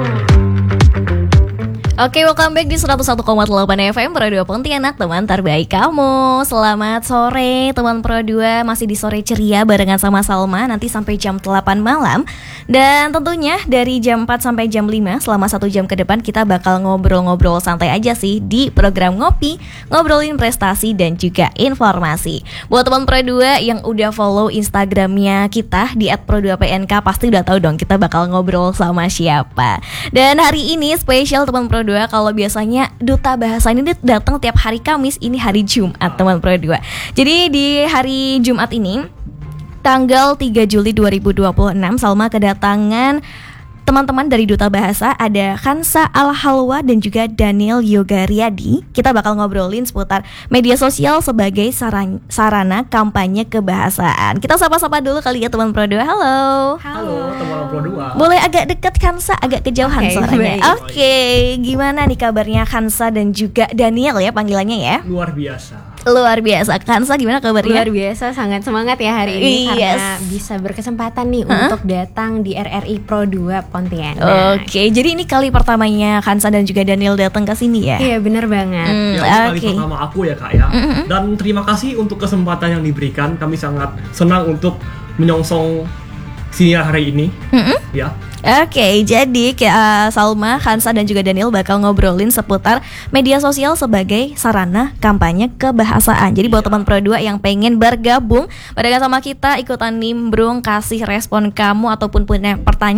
Oke, welcome back di 101,8 FM Pro 2 Pontianak, teman terbaik kamu. Selamat sore teman Pro 2, masih di sore ceria barengan sama Salma nanti sampai jam 8 malam. Dan tentunya dari jam 4 sampai jam 5 selama 1 jam ke depan kita bakal ngobrol-ngobrol santai aja sih di program Ngopi, ngobrolin prestasi dan juga informasi. Buat teman Pro 2 yang udah follow Instagramnya kita di @pro2pnk pasti udah tahu dong kita bakal ngobrol sama siapa. Dan hari ini spesial teman Pro 2, kalau biasanya Duta Bahasa ini datang tiap hari Kamis, ini hari Jumat teman Pro 2. Jadi di hari Jumat ini tanggal 3 Juli 2026 Salma kedatangan teman-teman dari Duta Bahasa, ada Khansa Al-Halwa dan juga Daniel Yoga Riyadi. Kita bakal ngobrolin seputar media sosial sebagai sarana kampanye kebahasaan. Kita sapa-sapa dulu kali ya teman Pro 2. Halo. Halo teman Pro 2. Boleh agak dekat Khansa, agak kejauhan suaranya. Oke, gimana nih kabarnya Khansa dan juga Daniel ya panggilannya ya? Luar biasa. Luar biasa. Khansa gimana kabarnya? Luar biasa, sangat semangat ya hari ini karena bisa berkesempatan nih untuk datang di RRI Pro 2 Pontianak. Oke, jadi ini kali pertamanya Khansa dan juga Daniel datang ke sini ya? Iya, benar banget. Ya, ini kali pertama aku ya Kak ya. Dan terima kasih untuk kesempatan yang diberikan. Kami sangat senang untuk menyongsong sinyal hari ini. Ya. Oke, jadi Salma, Khansa dan juga Daniel bakal ngobrolin seputar media sosial sebagai sarana kampanye kebahasaan. Jadi buat teman Pro 2 yang pengen bergabung barengan sama kita, ikutan nimbrung, kasih respon kamu ataupun punya pertanyaan